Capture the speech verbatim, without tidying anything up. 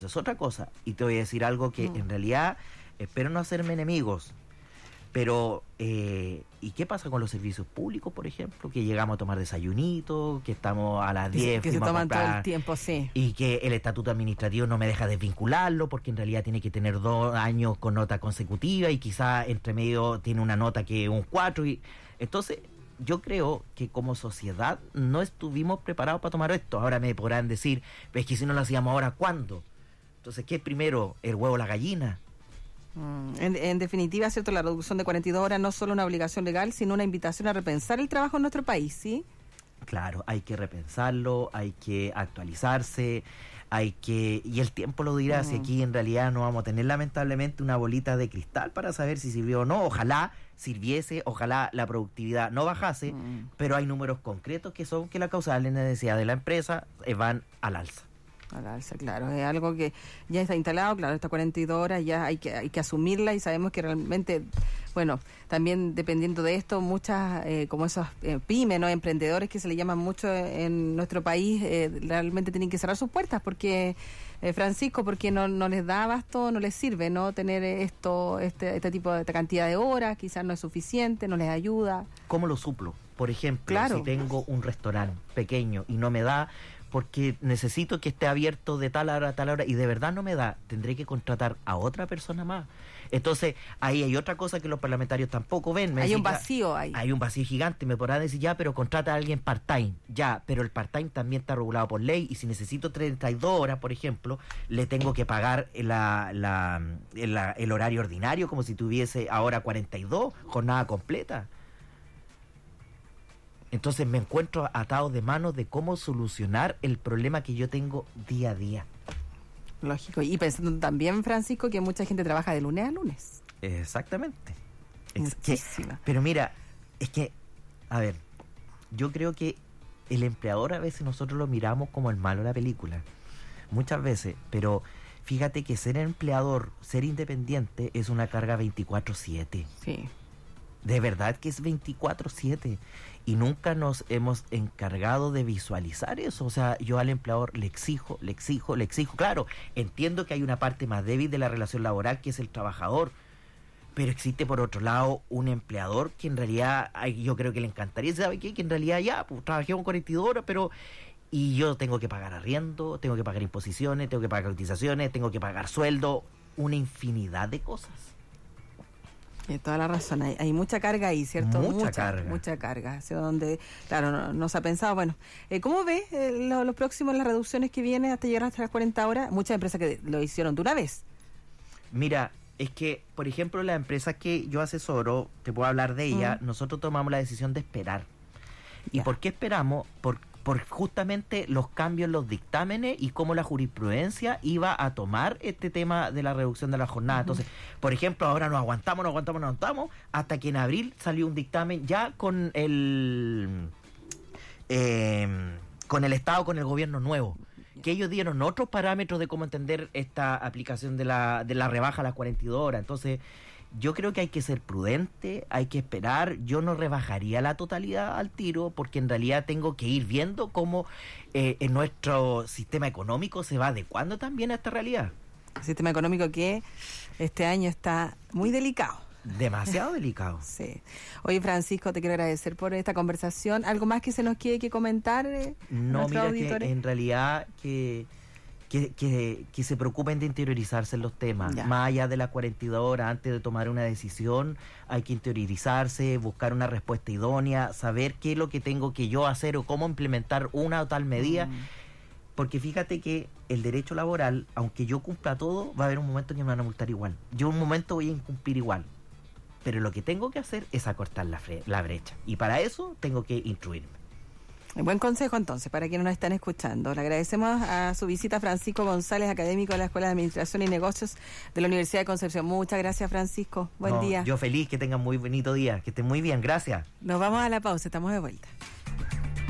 es otra cosa. Y te voy a decir algo que mm. en realidad espero no hacerme enemigos. Pero, eh, ¿y qué pasa con los servicios públicos, por ejemplo? Que llegamos a tomar desayunito, que estamos a las diez, que se toman todo el tiempo, sí. Y que el estatuto administrativo no me deja desvincularlo, porque en realidad tiene que tener dos años con nota consecutiva y quizás entre medio tiene una nota que un cuatro. Y entonces, yo creo que como sociedad no estuvimos preparados para tomar esto. Ahora me podrán decir, es que si no lo hacíamos ahora, ¿cuándo? Entonces, ¿qué es primero, el huevo o la gallina? En, en definitiva, cierto, la reducción de cuarenta y dos horas no es solo una obligación legal, sino una invitación a repensar el trabajo en nuestro país, ¿sí? Claro, hay que repensarlo, hay que actualizarse, hay que... Y el tiempo lo dirá, mm. si aquí en realidad no vamos a tener lamentablemente una bolita de cristal para saber si sirvió o no. Ojalá sirviese, ojalá la productividad no bajase, mm. pero hay números concretos que son que la causal necesidad de la empresa eh, van al alza. Al alza, claro, es algo que ya está instalado, claro, estas cuarenta y dos horas ya hay que hay que asumirla y sabemos que realmente, bueno, también dependiendo de esto, muchas, eh, como esos eh, pymes, ¿no? Emprendedores que se le llaman mucho en nuestro país, eh, realmente tienen que cerrar sus puertas porque, eh, Francisco, porque no, no les da abasto, no les sirve, ¿no? Tener esto, este, este tipo de esta cantidad de horas, quizás no es suficiente, no les ayuda. ¿Cómo lo suplo? Por ejemplo, claro. si tengo un restaurante pequeño y no me da, porque necesito que esté abierto de tal hora a tal hora y de verdad no me da, tendré que contratar a otra persona más. Entonces, ahí hay otra cosa que los parlamentarios tampoco ven. Me hay decía, un vacío ahí. Hay un vacío gigante, me podrán decir, ya, pero contrata a alguien part-time. Ya, pero el part-time también está regulado por ley y si necesito treinta y dos horas, por ejemplo, le tengo que pagar la, la, la, el horario ordinario como si tuviese ahora cuarenta y dos, jornada completa. Entonces me encuentro atado de manos de cómo solucionar el problema que yo tengo día a día. Lógico. Y pensando también, Francisco, que mucha gente trabaja de lunes a lunes. Exactamente. Muchísima. Que, pero mira, es que, a ver, yo creo que el empleador a veces nosotros lo miramos como el malo de la película. Muchas veces, pero fíjate que ser empleador, ser independiente, es una carga veinticuatro siete. Sí. De verdad que es veinticuatro siete y nunca nos hemos encargado de visualizar eso. O sea, yo al empleador le exijo, le exijo, le exijo. Claro, entiendo que hay una parte más débil de la relación laboral que es el trabajador, pero existe por otro lado un empleador que en realidad ay, yo creo que le encantaría, ¿sabe qué? Que en realidad ya, pues trabajé con cuarenta y dos horas, pero y yo tengo que pagar arriendo, tengo que pagar imposiciones, tengo que pagar cotizaciones, tengo que pagar sueldo, una infinidad de cosas. Tiene toda la razón, hay, hay mucha carga ahí, ¿cierto? Mucha, mucha carga. Mucha carga, hacia donde, claro, no, no se ha pensado. Bueno, eh, ¿cómo ves eh, lo, lo próximo, las reducciones que vienen hasta llegar hasta las cuarenta horas? Muchas empresas que lo hicieron de una vez. Mira, es que, por ejemplo, la empresa que yo asesoro, te puedo hablar de ella, mm. nosotros tomamos la decisión de esperar. ¿Y ya. por qué esperamos? Por por justamente los cambios en los dictámenes y cómo la jurisprudencia iba a tomar este tema de la reducción de la jornada. Uh-huh. Entonces, por ejemplo, ahora nos aguantamos, nos aguantamos, nos aguantamos, hasta que en abril salió un dictamen ya con el eh, con el Estado, con el gobierno nuevo, que ellos dieron otros parámetros de cómo entender esta aplicación de la, de la rebaja a las cuarenta y dos horas. Entonces, yo creo que hay que ser prudente, hay que esperar. Yo no rebajaría la totalidad al tiro porque en realidad tengo que ir viendo cómo eh, en nuestro sistema económico se va adecuando también a esta realidad. El sistema económico que este año está muy delicado. Demasiado delicado. Sí. Oye, Francisco, te quiero agradecer por esta conversación. ¿Algo más que se nos quede que comentar? Eh, no, mira auditores? que en realidad que... Que, que, que se preocupen de interiorizarse en los temas, ya. Más allá de las cuarenta y dos horas, antes de tomar una decisión, hay que interiorizarse, buscar una respuesta idónea, saber qué es lo que tengo que yo hacer o cómo implementar una o tal medida, mm. porque fíjate que el derecho laboral, aunque yo cumpla todo, va a haber un momento que me van a multar igual, yo un momento voy a incumplir igual, pero lo que tengo que hacer es acortar la, fre- la brecha, y para eso tengo que instruirme. Buen consejo entonces para quienes nos están escuchando. Le agradecemos a su visita Francisco González, académico de la Escuela de Administración y Negocios de la Universidad de Concepción. Muchas gracias, Francisco. Buen no, día. Yo feliz, que tengan muy bonito día, que estén muy bien, gracias. Nos vamos a la pausa, estamos de vuelta.